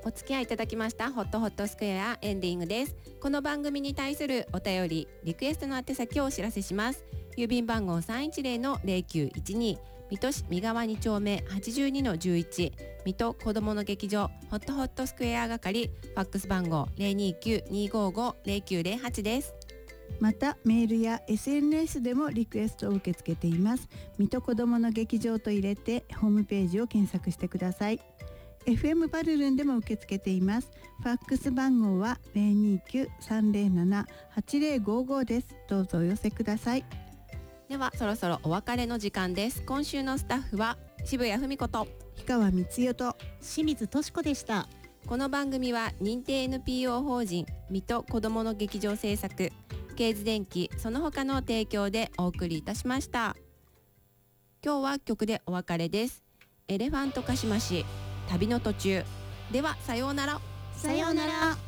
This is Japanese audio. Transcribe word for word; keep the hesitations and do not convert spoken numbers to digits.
お付き合いいただきましたホットホットスクエアエンディングです。この番組に対するお便りリクエストの宛先をお知らせします。郵便番号 さんいちゼロのゼロきゅういちに 水戸市三河に丁目 はちじゅうにのじゅういち 水戸子どもの劇場ホットホットスクエア係、ファックス番号 ゼロにきゅう にごご ゼロきゅうゼロはち です。 またメールや エスエヌエス でもリクエストを受け付けています。水戸子どもの劇場と入れてホームページを検索してください。 エフエム バルルンでも受け付けています。ファックス番号は ゼロにきゅう さんゼロなな はちゼロごご です。どうぞお寄せください。 ではそろそろお別れの時間です。今週のスタッフは渋谷文子と氷川光代と清水敏子でした。 この番組は認定 エヌピーオー 法人水戸子どもの劇場制作、ケーズ電機その他の提供でお送りいたしました。今日は曲でお別れです。エレファントカシマシ旅の途中では、さようなら。 さようなら。